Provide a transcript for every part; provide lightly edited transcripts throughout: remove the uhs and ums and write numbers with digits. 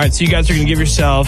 right, so you guys are going to give yourself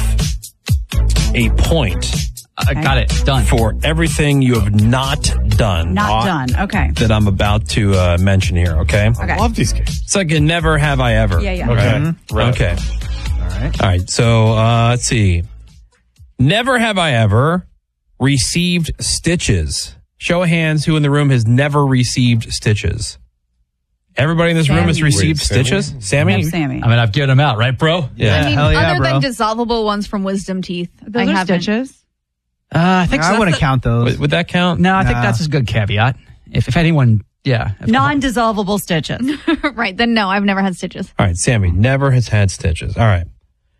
a point. Got it. Done. For everything you have not done. Not done. Okay. That I'm about to mention here, okay? Okay. I love these games. It's like a never have I ever. Yeah. Okay. Mm-hmm. Right. Okay. All All right, so let's see. Never have I ever received stitches. Show of hands who in the room has never received stitches. Everybody in this room has received stitches? Sammy? Sammy. I mean, I've given them out, right, bro? Yeah. I mean, hell yeah, other bro. than dissolvable ones from wisdom teeth. Those I are haven't. stitches. I think so. I wouldn't count those. Would that count? No, I think that's a good caveat. If anyone, yeah. Non-dissolvable stitches. Right, then no, I've never had stitches. All right, Sammy never has had stitches. All right.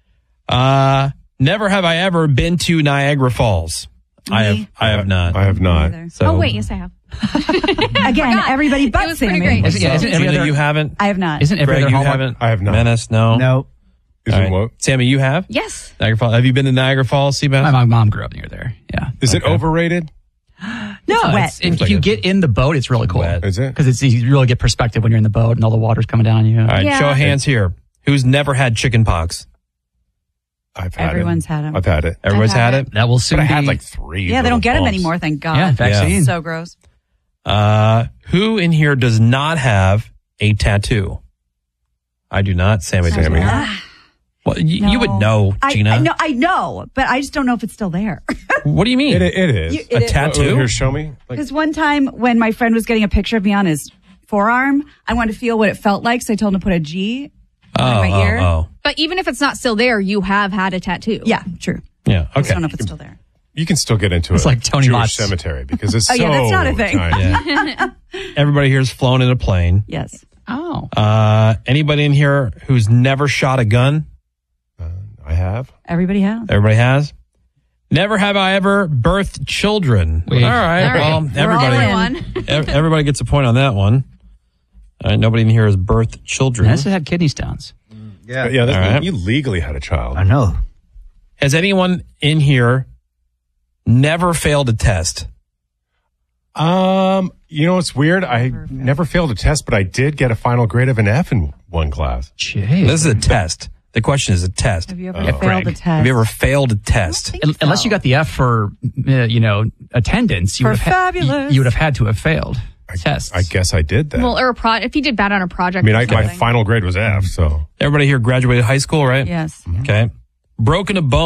Never have I ever been to Niagara Falls. I have not. I have not. Either. So, Oh, wait, yes, I have. Again, everybody but It was pretty Sammy. great. Isn't every Gina, other, you haven't? I have not. isn't every Greg, other you Hallmark? haven't? I have not. Menace, no? No. Is All it right. what? Sammy, you have? Yes. Niagara Falls. Have you been to Niagara Falls, Seabass? My mom grew up near there. Yeah. Is it overrated? No, wet. if like you a- get in the boat, it's really cool. Wet. Is it? Because you really get perspective when you're in the boat and all the water's coming down on you. All right, Yeah. show of hands here. Who's never had chicken pox? I've had Everyone's it. had 'em. I've had it. Everyone's I've had had it? That will soon But I be. had like 3. Yeah, they don't get them bumps. anymore, thank God. Yeah, vaccine. So gross. Who in here does not have a tattoo? I do not. Sammy does Sammy. not. Well, you would know, Gina. I know, but I just don't know if it's still there. What do you mean? It is. A tattoo? Here, show me. Like, Because one time when my friend was getting a picture of me on his forearm, I wanted to feel what it felt like, so I told him to put a G on my ear. Oh. But even if it's not still there, you have had a tattattoo. Yeah, true. Yeah, I just okay. don't know if it's still there. you can still get into It's a like Tony Jewish Mott's. cemetery because it's Oh, yeah, so that's not a thing. tiny. Everybody here's flown in a plane. Yes. Oh. Anybody in here who's never shot a gun? I have. Everybody has. Everybody has? Never have I ever birthed children. Wait. All right. All right. Well, everybody, Everyone. everybody gets a point on that one. All right, nobody in here has birthed children. Vanessa had kidney stones. Yeah. Yeah, All right. you legally had a child. I know. Has anyone in here never failed a test? You know what's weird? I never failed a test, but I did get a final grade of an F in one class. Jeez. This is a test. The question is a test. Have you ever Yeah, failed a Greg. test? Have you ever failed a test? Unless you got the F for, attendance, you For would have fabulous. you would have had to have failed tests. I guess I did that. Well, or if you did bad on a project. I mean, or my something. final grade was F, so. Everybody here graduated high school, right? Yes. Okay. Broken a bone.